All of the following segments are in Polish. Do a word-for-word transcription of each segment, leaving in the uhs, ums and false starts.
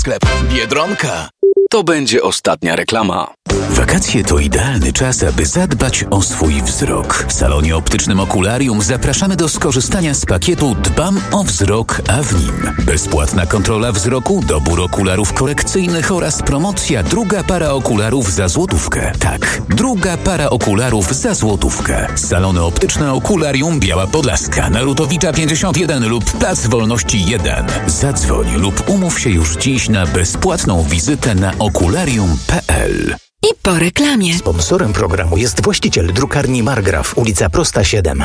Sklep Biedronka. To będzie ostatnia reklama. Wakacje to idealny czas, aby zadbać o swój wzrok. W salonie optycznym Okularium zapraszamy do skorzystania z pakietu Dbam o wzrok, a w nim bezpłatna kontrola wzroku, dobór okularów korekcyjnych oraz promocja druga para okularów za złotówkę. Tak, druga para okularów za złotówkę. Salony optyczne Okularium Biała Podlaska, Narutowicza pięćdziesiąt jeden lub Plac Wolności jeden. Zadzwoń lub umów się już dziś na bezpłatną wizytę na okularium kropka p l. I po reklamie. Sponsorem programu jest właściciel drukarni Margraf, ulica Prosta siedem.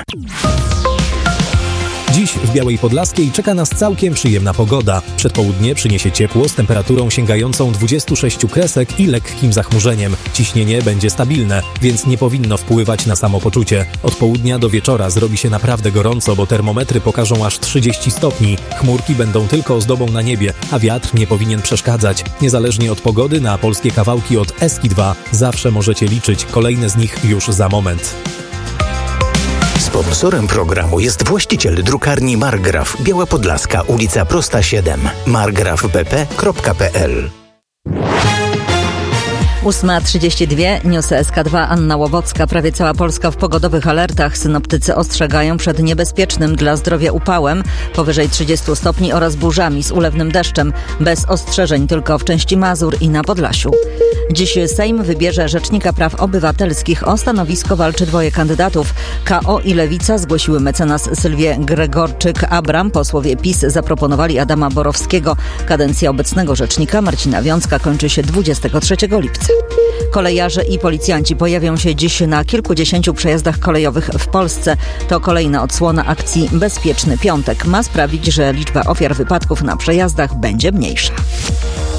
Dziś w Białej Podlaskiej czeka nas całkiem przyjemna pogoda. Przedpołudnie przyniesie ciepło z temperaturą sięgającą dwudziestu sześciu kresek i lekkim zachmurzeniem. Ciśnienie będzie stabilne, więc nie powinno wpływać na samopoczucie. Od południa do wieczora zrobi się naprawdę gorąco, bo termometry pokażą aż trzydzieści stopni. Chmurki będą tylko ozdobą na niebie, a wiatr nie powinien przeszkadzać. Niezależnie od pogody na polskie kawałki od Eski dwa zawsze możecie liczyć. Kolejne z nich już za moment. Sponsorem programu jest właściciel drukarni Margraf, Biała Podlaska, ulica Prosta siedem. margraf b p kropka p l. ósma trzydzieści dwa, News S K dwa, Anna Łowocka. Prawie cała Polska w pogodowych alertach. Synoptycy ostrzegają przed niebezpiecznym dla zdrowia upałem powyżej trzydziestu stopni oraz burzami z ulewnym deszczem. Bez ostrzeżeń tylko w części Mazur i na Podlasiu. Dziś Sejm wybierze Rzecznika Praw Obywatelskich. O stanowisko walczy dwoje kandydatów. K O i Lewica zgłosiły mecenas Sylwię Gregorczyk-Abram. Posłowie PiS zaproponowali Adama Borowskiego. Kadencja obecnego rzecznika Marcina Wiącka kończy się dwudziestego trzeciego lipca. Kolejarze i policjanci pojawią się dziś na kilkudziesięciu przejazdach kolejowych w Polsce. To kolejna odsłona akcji Bezpieczny Piątek. Ma sprawić, że liczba ofiar wypadków na przejazdach będzie mniejsza.